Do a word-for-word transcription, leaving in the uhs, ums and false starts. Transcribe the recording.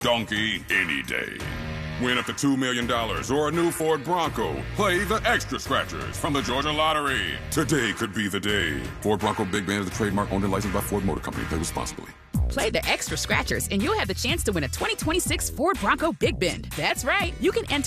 Donkey any day. Win up to two million dollars or a new Ford Bronco. Play the Extra Scratchers from the Georgia Lottery. Today could be the day. Ford Bronco Big Band is the trademark owned and licensed by Ford Motor Company. Play responsibly. Play the Extra Scratchers and you'll have the chance to win a twenty twenty-six Ford Bronco Big Bend. That's right. You can enter